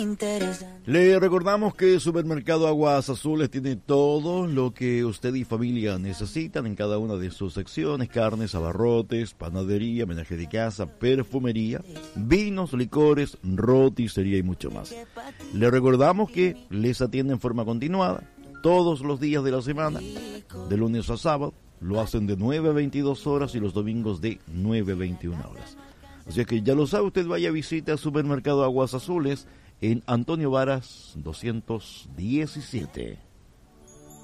Le recordamos que Supermercado Aguas Azules tiene todo lo que usted y familia necesitan en cada una de sus secciones: carnes, abarrotes, panadería, menaje de casa, perfumería, vinos, licores, roticería y mucho más. Le recordamos que les atiende en forma continuada todos los días de la semana, de lunes a sábado. Lo hacen de 9 a 22 horas y los domingos de 9 a 21 horas. Así que ya lo sabe, usted vaya a visitar Supermercado Aguas Azules en Antonio Varas 217.